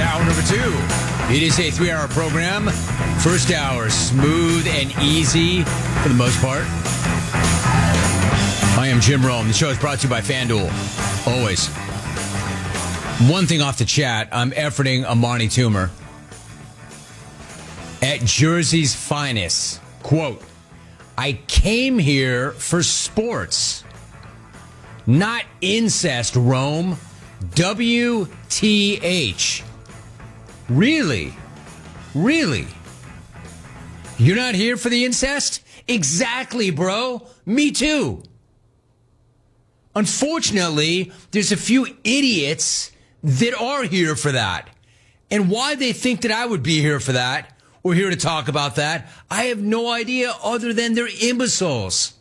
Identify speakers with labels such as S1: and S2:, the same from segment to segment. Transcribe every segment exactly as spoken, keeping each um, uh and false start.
S1: hour number two. It is a three-hour program. First hour, smooth and easy for the most part. I am Jim Rome. The show is brought to you by FanDuel. Always. One thing off the chat, I'm efforting Amani Toomer at Jersey's finest. Quote, I came here for sports, not incest, Rome. W T H. Really? Really? You're not here for the incest? Exactly, bro. Me too. Unfortunately, there's a few idiots that are here for that. And why they think that I would be here for that, or here to talk about that, I have no idea other than they're imbeciles.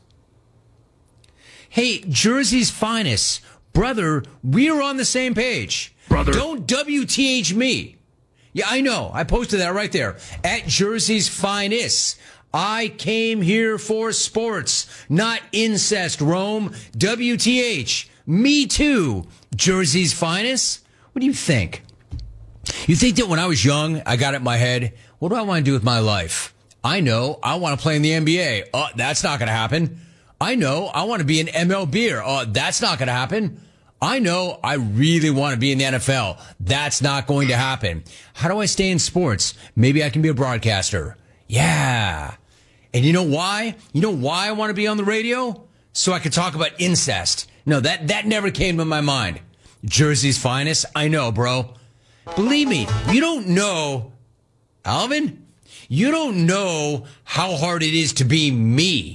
S1: Hey, Jersey's finest. Brother, we're on the same page. Brother. Don't W T H me. Yeah, I know. I posted that right there. At Jersey's finest. I came here for sports, not incest, Rome. W T H. Me too. Jersey's finest. What do you think? You think that when I was young, I got it in my head, what do I want to do with my life? I know. I want to play in the N B A. Oh, that's not going to happen. I know I want to be an M L B-er. Oh, that's not going to happen. I know I really want to be in the N F L. That's not going to happen. How do I stay in sports? Maybe I can be a broadcaster. Yeah. And you know why? You know why I want to be on the radio? So I could talk about incest. No, that, that never came to my mind. Jersey's finest? I know, bro. Believe me, you don't know, Alvin, you don't know how hard it is to be me.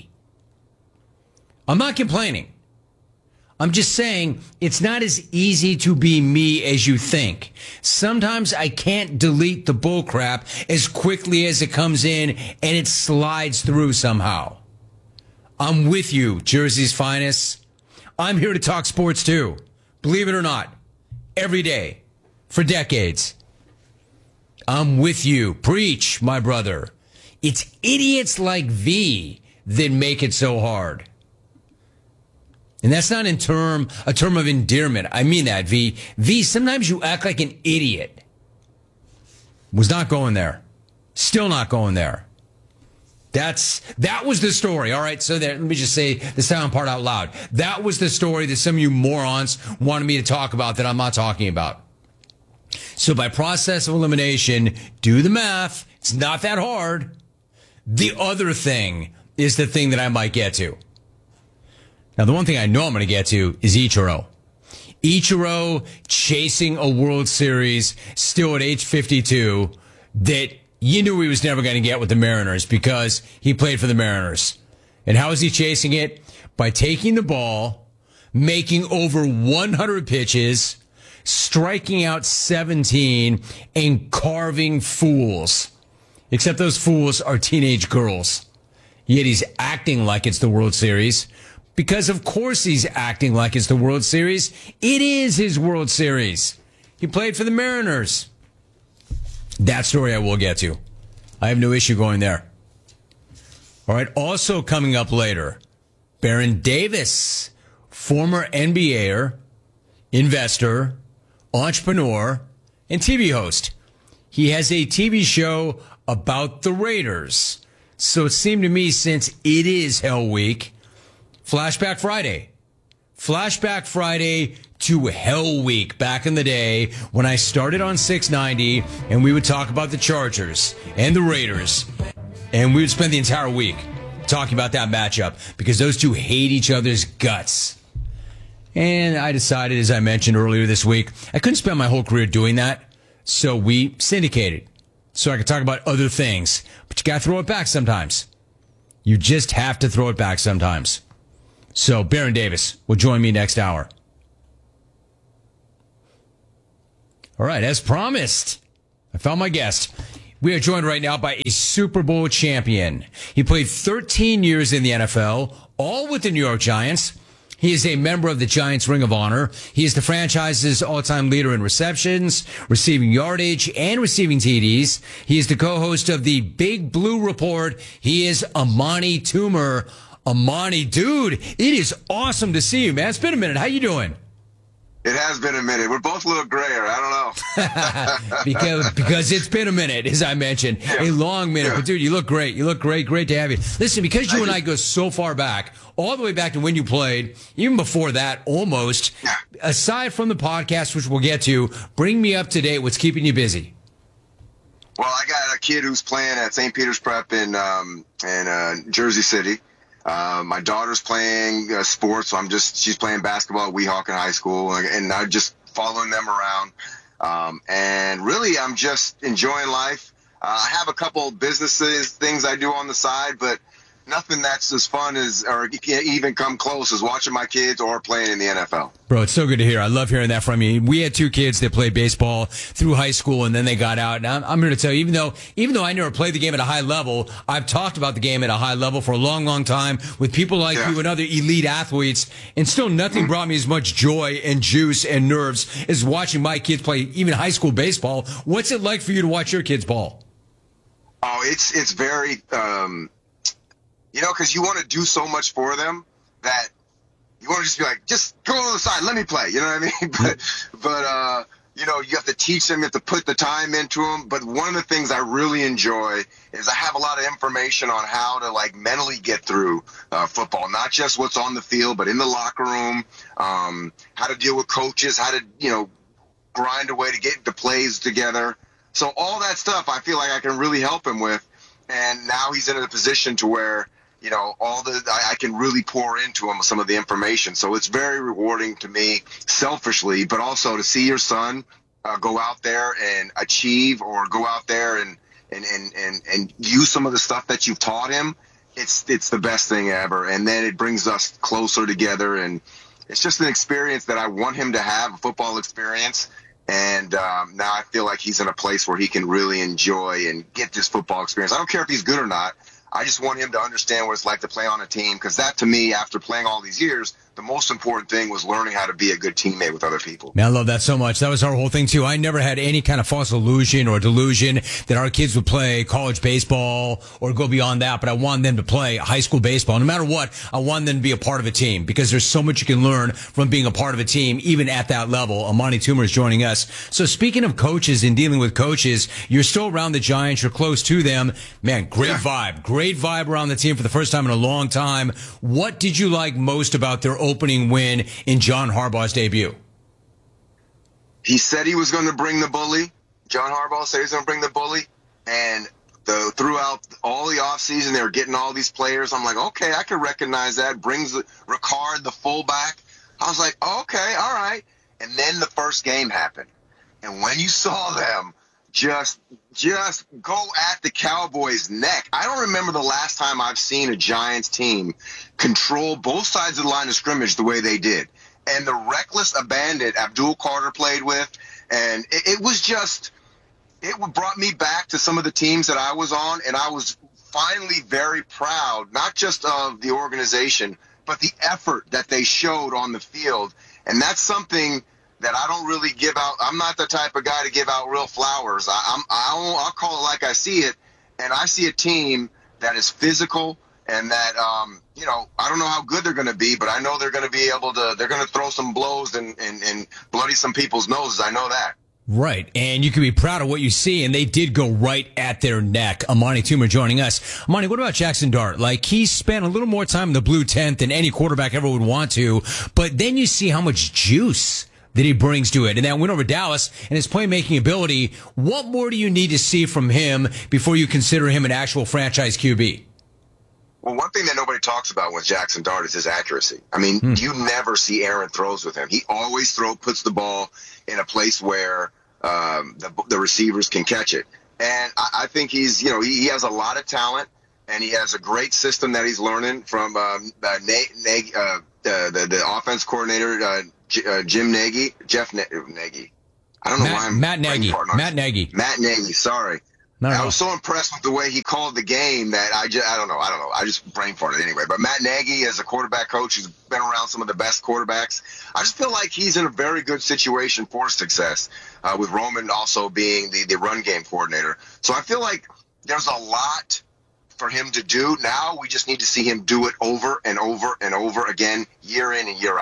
S1: I'm not complaining. I'm just saying it's not as easy to be me as you think. Sometimes I can't delete the bullcrap as quickly as it comes in and it slides through somehow. I'm with you, Jersey's finest. I'm here to talk sports too. Believe it or not. Every day. For decades. I'm with you. Preach, my brother. It's idiots like V that make it so hard. And that's not in term a term of endearment. I mean that, V. V, sometimes you act like an idiot. Was not going there. Still not going there. That's that was the story. All right, so there, let me just say the sound part out loud. That was the story that some of you morons wanted me to talk about that I'm not talking about. So by process of elimination, do the math. It's not that hard. The other thing is the thing that I might get to. Now, the one thing I know I'm going to get to is Ichiro. Ichiro chasing a World Series still at age fifty-two that you knew he was never going to get with the Mariners because he played for the Mariners. And how is he chasing it? By taking the ball, making over one hundred pitches, striking out seventeen, and carving fools. Except those fools are teenage girls. Yet he's acting like it's the World Series. Because, of course, he's acting like it's the World Series. It is his World Series. He played for the Mariners. That story I will get to. I have no issue going there. All right, also coming up later, Baron Davis, former N B A-er, investor, entrepreneur, and T V host. He has a T V show about the Raiders. So it seemed to me, since it is Hell Week, Flashback Friday. Flashback Friday to Hell Week back in the day when I started on six ninety and we would talk about the Chargers and the Raiders. And we would spend the entire week talking about that matchup because those two hate each other's guts. And I decided, as I mentioned earlier this week, I couldn't spend my whole career doing that. So we syndicated so I could talk about other things. But you got to throw it back sometimes. You just have to throw it back sometimes. So Baron Davis will join me next hour. All right, as promised, I found my guest. We are joined right now by a Super Bowl champion. He played thirteen years in the N F L, all with the New York Giants. He is a member of the Giants Ring of Honor. He is the franchise's all-time leader in receptions, receiving yardage, and receiving T Ds. He is the co-host of the Big Blue Report. He is Amani Toomer. Amani, dude, it is awesome to see you, man. It's been a minute. How you doing?
S2: It has been a minute. We're both a little grayer. I
S1: don't know. because because it's been a minute, as I mentioned. Yeah. A long minute. Yeah. But, dude, you look great. You look great. Great to have you. Listen, because you I and I go so far back, all the way back to when you played, even before that, almost, yeah. aside from the podcast, which we'll get to, bring me up to date. What's keeping you busy?
S2: Well, I got a kid who's playing at Saint Peter's Prep in, um, in uh, Jersey City. Uh, my daughter's playing uh, sports, so I'm just, she's playing basketball at Weehawken High School, and, and I'm just following them around. Um, and really, I'm just enjoying life. Uh, I have a couple businesses, things I do on the side, but nothing that's as fun as, or can't even come close as watching my kids or playing in the N F L.
S1: Bro, it's so good to hear. I love hearing that from you. We had two kids that played baseball through high school, and then they got out. And I'm, I'm here to tell you, even though, even though I never played the game at a high level, I've talked about the game at a high level for a long, long time with people like yeah. you and other elite athletes, and still nothing mm-hmm. brought me as much joy and juice and nerves as watching my kids play even high school baseball. What's it like for you to watch your kids ball?
S2: Oh, it's, it's very, um, you know, because you want to do so much for them that you want to just be like, just go to the side, let me play. You know what I mean? but, but uh, you know, you have to teach them, you have to put the time into them. But one of the things I really enjoy is I have a lot of information on how to, like, mentally get through uh, football, not just what's on the field, but in the locker room, um, how to deal with coaches, how to, you know, grind a way to get the plays together. So all that stuff I feel like I can really help him with. And now he's in a position to where, you know, all the, I, I can really pour into him some of the information. So it's very rewarding to me selfishly, but also to see your son uh, go out there and achieve, or go out there and, and, and, and, and use some of the stuff that you've taught him. It's, it's the best thing ever. And then it brings us closer together. And it's just an experience that I want him to have, a football experience. And um, now I feel like he's in a place where he can really enjoy and get this football experience. I don't care if he's good or not. I just want him to understand what it's like to play on a team, because that, to me, after playing all these years, the most important thing was learning how to be a good teammate with other people.
S1: Man, I love that so much. That was our whole thing, too. I never had any kind of false illusion or delusion that our kids would play college baseball or go beyond that, but I wanted them to play high school baseball. No matter what, I wanted them to be a part of a team, because there's so much you can learn from being a part of a team, even at that level. Amani Toomer is joining us. So speaking of coaches and dealing with coaches, you're still around the Giants. You're close to them. Man, great yeah. vibe. Great vibe around the team for the first time in a long time. What did you like most about their opening win in John Harbaugh's debut?
S2: He said he was going to bring the bully. John Harbaugh said he was going to bring the bully. And the, throughout all the offseason, they were getting all these players. I'm like, okay, I can recognize that. Brings the, Ricard, the fullback. I was like, okay, all right. And then the first game happened. And when you saw them just just go at the Cowboys' neck, I don't remember the last time I've seen a Giants team control both sides of the line of scrimmage the way they did. And the reckless abandon Abdul Carter played with, and it, it was just, it brought me back to some of the teams that I was on, and I was finally very proud, not just of the organization, but the effort that they showed on the field. And that's something that I don't really give out. I'm not the type of guy to give out real flowers. I, I'm, I'll, I'll call it like I see it, and I see a team that is physical and that, um, you know, I don't know how good they're going to be, but I know they're going to be able to, they're going to throw some blows and, and, and bloody some people's noses. I know that.
S1: Right, and you can be proud of what you see, and they did go right at their neck. Amani Toomer joining us. Amani, what about Jackson Dart? Like, he spent a little more time in the blue tent than any quarterback ever would want to, but then you see how much juice that he brings to it. And that win over Dallas and his playmaking ability, what more do you need to see from him before you consider him an actual franchise Q B?
S2: Well, one thing that nobody talks about with Jackson Dart is his accuracy. I mean, hmm. you never see errant throws with him. He always throw puts the ball in a place where um, the, the receivers can catch it. And I, I think he's, you know, he, he has a lot of talent, and he has a great system that he's learning from um, uh, Nate, Nate, uh, the, the, the offense coordinator, uh, Uh, Jim Nagy, Jeff Na- Nagy. I don't know
S1: Matt,
S2: why I'm
S1: Matt Nagy. Matt Nagy.
S2: Matt Nagy. Sorry. No, I was so impressed with the way he called the game that I just, I don't know. I don't know. I just brain farted anyway. But Matt Nagy, as a quarterback coach, who's been around some of the best quarterbacks, I just feel like he's in a very good situation for success, uh, with Roman also being the, the run game coordinator. So I feel like there's a lot for him to do. Now we just need to see him do it over and over and over again, year in and year out.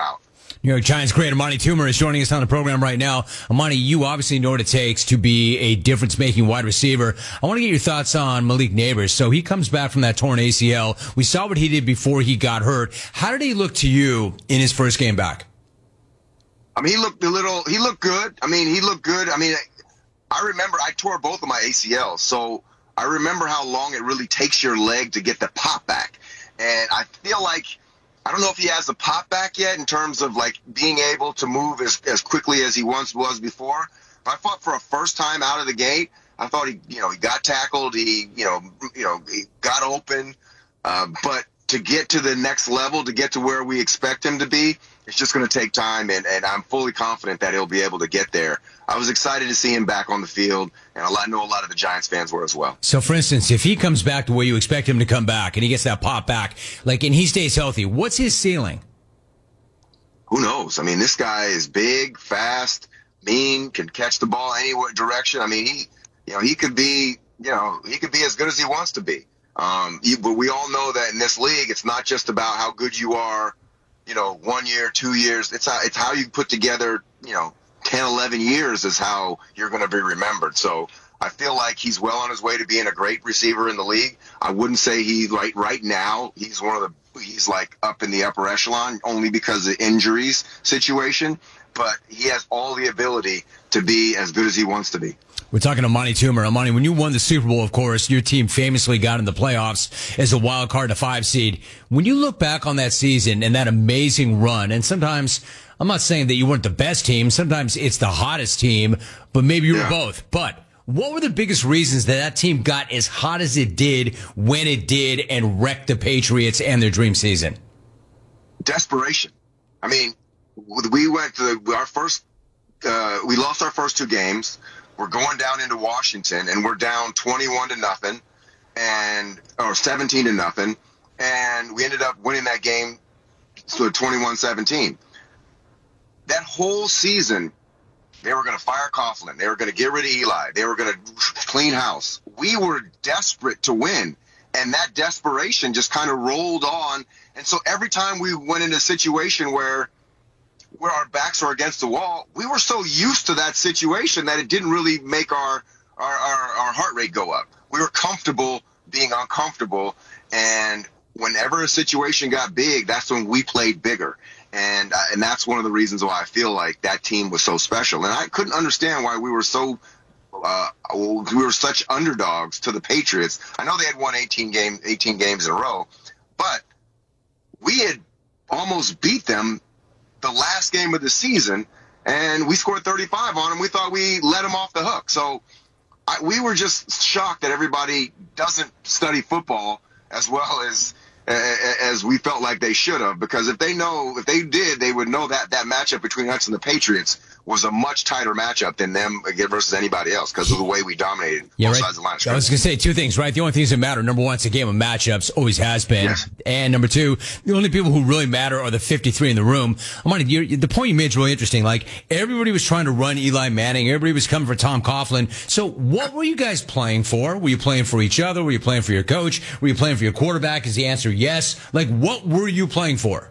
S1: New York Giants great Amani Toomer is joining us on the program right now. Amani, you obviously know what it takes to be a difference-making wide receiver. I want to get your thoughts on Malik Nabers. So he comes back from that torn A C L. We saw what he did before he got hurt. How did he look to you in his first game back?
S2: I mean, he looked a little, he looked good. I mean, he looked good. I mean, I remember I tore both of my A C Ls, so I remember how long it really takes your leg to get the pop back. And I feel like, I don't know if he has the pop back yet in terms of like being able to move as, as quickly as he once was before. But I thought for a first time out of the gate, I thought he, you know, he got tackled, he, you know, you know, he got open. Uh, but to get to the next level, to get to where we expect him to be, it's just going to take time, and, and I'm fully confident that he'll be able to get there. I was excited to see him back on the field, and I know a lot of the Giants fans were as well.
S1: So, for instance, if he comes back the way you expect him to come back, and he gets that pop back, like, and he stays healthy, what's his ceiling?
S2: Who knows? I mean, this guy is big, fast, mean, can catch the ball any direction. I mean, he, you know, he could be, you know, he could be as good as he wants to be. Um, you, but we all know that in this league, it's not just about how good you are, you know, one year, two years. It's how, it's how you put together, you know, ten, eleven years is how you're going to be remembered. So I feel like he's well on his way to being a great receiver in the league. I wouldn't say he, right, right now, he's one of the, he's like up in the upper echelon only because of injuries situation, but he has all the ability to be as good as he wants to be.
S1: We're talking to Amani Toomer. Amani, when you won the Super Bowl, of course, your team famously got in the playoffs as a wild card, a five seed. When you look back on that season and that amazing run, and sometimes, I'm not saying that you weren't the best team, sometimes it's the hottest team, but maybe you yeah. were both. But what were the biggest reasons that that team got as hot as it did when it did and wrecked the Patriots and their dream season?
S2: Desperation. I mean, we went to the, our first, uh, we lost our first two games. We're going down into Washington, and we're down twenty-one to nothing, and or seventeen to nothing, and we ended up winning that game, so twenty-one seventeen. That whole season, they were going to fire Coughlin. They were going to get rid of Eli. They were going to clean house. We were desperate to win, and that desperation just kind of rolled on. And so every time we went in a situation where where our backs are against the wall, we were so used to that situation that it didn't really make our, our, our, our heart rate go up. We were comfortable being uncomfortable, and whenever a situation got big, that's when we played bigger. And uh, and that's one of the reasons why I feel like that team was so special. And I couldn't understand why we were so uh, we were such underdogs to the Patriots. I know they had won eighteen game eighteen games in a row, but we had almost beat them the last game of the season, and we scored thirty-five on them. We thought we let them off the hook. So I, we were just shocked that everybody doesn't study football as well as as we felt like they should have, because if they know, if they did, they would know that that matchup between us and the Patriots was a much tighter matchup than them versus anybody else because of the way we dominated
S1: yeah,
S2: both
S1: right.
S2: sides of the line.
S1: I was going to say two things, right? The only things that matter, number one, it's a game of matchups, always has been.
S2: Yes.
S1: And number two, the only people who really matter are the fifty-three in the room. Amani, the point you made is really interesting. Like, everybody was trying to run Eli Manning. Everybody was coming for Tom Coughlin. So what were you guys playing for? Were you playing for each other? Were you playing for your coach? Were you playing for your quarterback? Is the answer yes? Like, what were you playing for?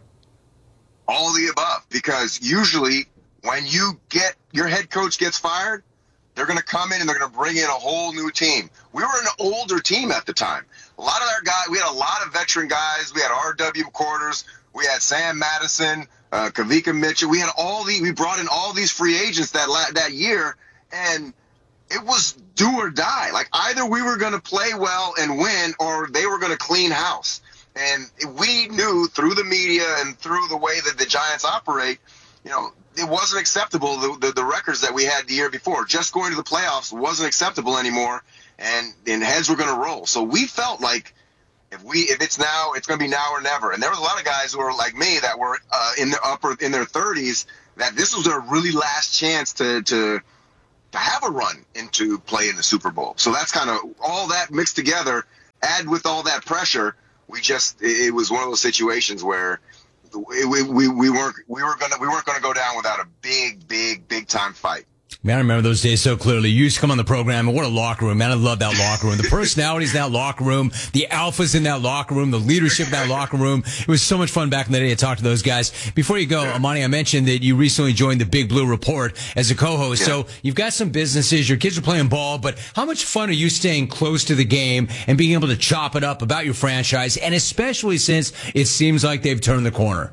S2: All of the above, because usually when you get your head coach gets fired, they're going to come in and they're going to bring in a whole new team. We were an older team at the time. A lot of our guys, we had a lot of veteran guys. We had R W Quarters. We had Sam Madison, uh, Kavika Mitchell. We had all the, we brought in all these free agents that la- that year, and it was do or die. Like, either we were going to play well and win, or they were going to clean house. And we knew through the media and through the way that the Giants operate, you know, it wasn't acceptable, the, the, the records that we had the year before. Just going to the playoffs wasn't acceptable anymore, and, and heads were going to roll. So we felt like if we if it's now, it's going to be now or never. And there was a lot of guys who were like me that were uh, in their upper in their thirties, that this was their really last chance to to to have a run into play in the Super Bowl. So that's kind of all that mixed together. Add with all that pressure, we just it, it was one of those situations where we we, we weren't we were gonna we weren't gonna go down without a big big big time fight.
S1: Man, I remember those days so clearly. You used to come on the program, and what a locker room. Man, I love that locker room. The personalities in that locker room, the alphas in that locker room, the leadership in that locker room. It was so much fun back in the day to talk to those guys. Before you go, Amani, I mentioned that you recently joined the Big Blue Report as a co-host. Yeah. So you've got some businesses, your kids are playing ball, but how much fun are you staying close to the game and being able to chop it up about your franchise, and especially since it seems like they've turned the corner?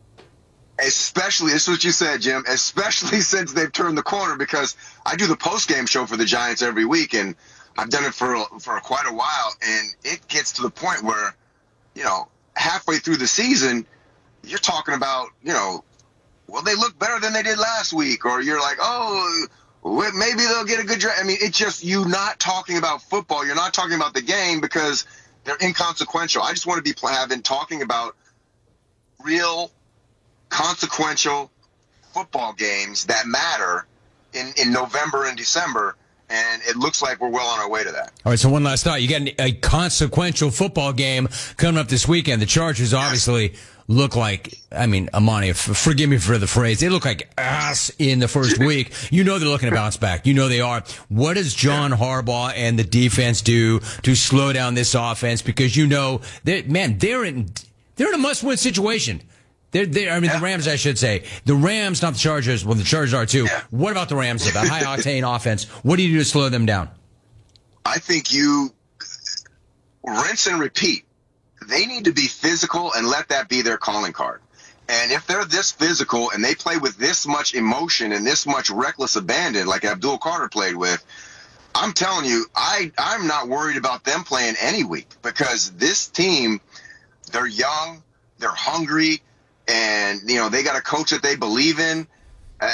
S2: Especially, this is what you said, Jim, especially since they've turned the corner, because I do the post-game show for the Giants every week, and I've done it for for quite a while, and it gets to the point where, you know, halfway through the season, you're talking about, you know, well, they look better than they did last week, or you're like, oh, maybe they'll get a good draft. I mean, it's just you not talking about football. You're not talking about the game because they're inconsequential. I just want to be having talking about real consequential football games that matter in, in November and December, and it looks like we're well on our way to that.
S1: All right, so one last thought. You got a consequential football game coming up this weekend. The Chargers obviously look like, I mean, Amani, forgive me for the phrase, they look like ass in the first week. You know they're looking to bounce back. You know they are. What does John Harbaugh and the defense do to slow down this offense? Because you know, they're, man, they're in, they're in a must-win situation. They're, they're, I mean, yeah. the Rams, I should say. The Rams, not the Chargers. Well, the Chargers are too. Yeah. What about the Rams? That high-octane offense. What do you do to slow them down?
S2: I think you rinse and repeat. They need to be physical and let that be their calling card. And if they're this physical and they play with this much emotion and this much reckless abandon like Abdul Carter played with, I'm telling you, I, I'm not worried about them playing any week, because this team, they're young, they're hungry, and, you know, they got a coach that they believe in. Uh,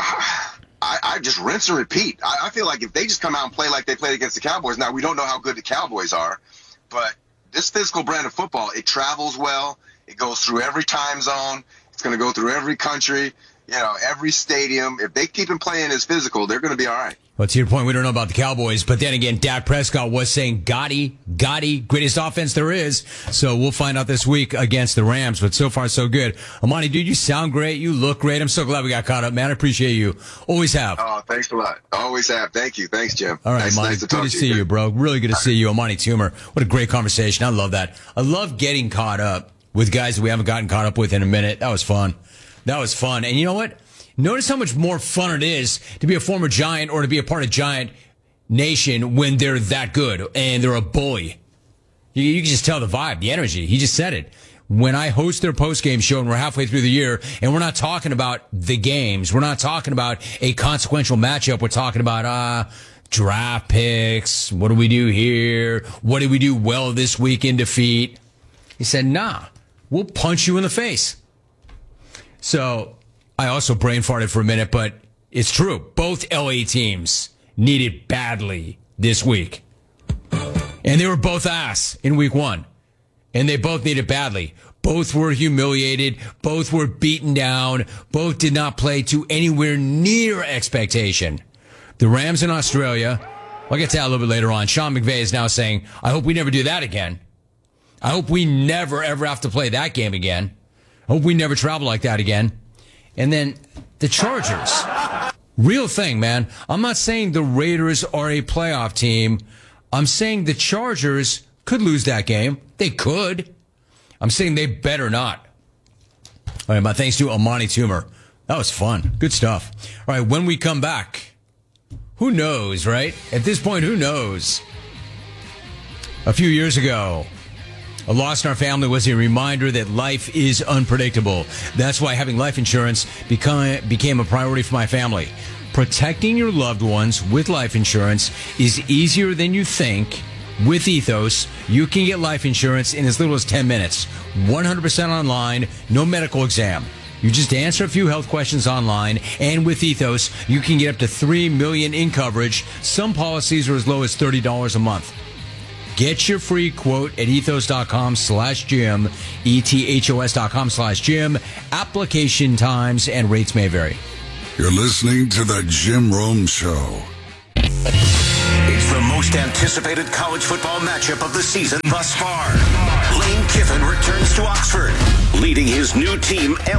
S2: I, I just rinse and repeat. I, I feel like if they just come out and play like they played against the Cowboys, now we don't know how good the Cowboys are, but this physical brand of football, it travels well. It goes through every time zone. It's going to go through every country, you know, every stadium. If they keep him playing as physical, they're going to be all right.
S1: Well, to your point, we don't know about the Cowboys, but then again, Dak Prescott was saying Gotti, Gotti, greatest offense there is. So we'll find out this week against the Rams, but so far so good. Amani, dude, you sound great. You look great. I'm so glad we got caught up, man. I appreciate you. Always have.
S2: Oh, thanks a lot. Always have. Thank you. Thanks, Jim.
S1: All right,
S2: nice,
S1: Amani.
S2: Nice to
S1: good to, to see you, you, bro. Really good to see you. Amani Toomer. What a great conversation. I love that. I love getting caught up with guys that we haven't gotten caught up with in a minute. That was fun. That was fun. And you know what? Notice how much more fun it is to be a former Giant or to be a part of Giant Nation when they're that good and they're a bully. You, you can just tell the vibe, the energy. He just said it. When I host their post-game show and we're halfway through the year and we're not talking about the games, we're not talking about a consequential matchup, we're talking about uh draft picks, what do we do here, what did we do well this week in defeat? He said, nah, we'll punch you in the face. So I also brain farted for a minute, but it's true. Both L A teams needed badly this week. And they were both ass in week one. And they both needed badly. Both were humiliated. Both were beaten down. Both did not play to anywhere near expectation. The Rams in Australia, I'll get to that a little bit later on. Sean McVay is now saying, I hope we never do that again. I hope we never, ever have to play that game again. I hope we never travel like that again. And then the Chargers. Real thing, man. I'm not saying the Raiders are a playoff team. I'm saying the Chargers could lose that game. They could. I'm saying they better not. All right, my thanks to Amani Toomer. That was fun. Good stuff. All right, when we come back, who knows, right? At this point, who knows? A few years ago, a loss in our family was a reminder that life is unpredictable. That's why having life insurance become, became a priority for my family. Protecting your loved ones with life insurance is easier than you think. With Ethos, you can get life insurance in as little as ten minutes. one hundred percent online, no medical exam. You just answer a few health questions online, and with Ethos, you can get up to three million dollars in coverage. Some policies are as low as thirty dollars a month. Get your free quote at ethos.com slash Jim, E-T-H-O-S dot com slash Jim. Application times and rates may vary.
S3: You're listening to The Jim Rome Show.
S4: It's the most anticipated college football matchup of the season thus far. Lane Kiffin returns to Oxford, leading his new team